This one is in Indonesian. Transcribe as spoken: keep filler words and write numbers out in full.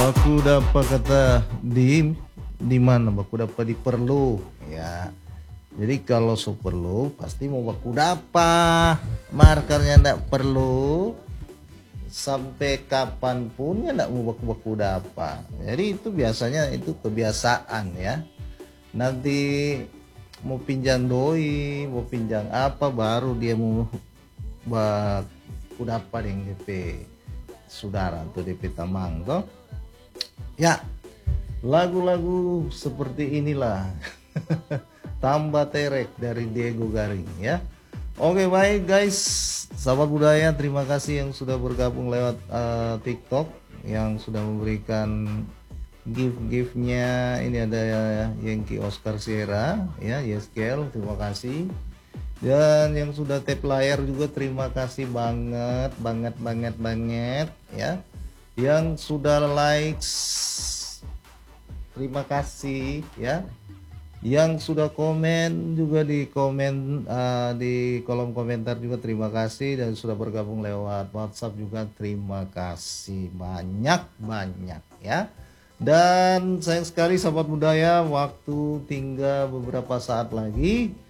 Baku dapat kata di di mana baku dapat di perlu ya. Jadi kalau so perlu pasti mau baku dapat, markernya ndak perlu sampai kapanpun ya ndak mau baku-baku dapat. Jadi itu biasanya itu kebiasaan ya. Nanti mau pinjam doi, mau pinjam apa baru dia mau baku dapat yang D P saudara atau D P tamang toh. Ya, lagu-lagu seperti inilah tambah terek dari Diego Garing ya. Oke baik guys, sahabat budaya, terima kasih yang sudah bergabung lewat uh, TikTok, yang sudah memberikan gift-giftnya. Ini ada Yengki Oscar Sierra ya, Yeskel, terima kasih. Dan yang sudah tap layar juga terima kasih banget, banget, banget, banget ya. Yang sudah likes terima kasih ya. Yang sudah komen juga di komen uh, di kolom komentar juga terima kasih, dan sudah bergabung lewat WhatsApp juga terima kasih banyak-banyak ya. Dan sayang sekali sahabat budaya, waktu tinggal beberapa saat lagi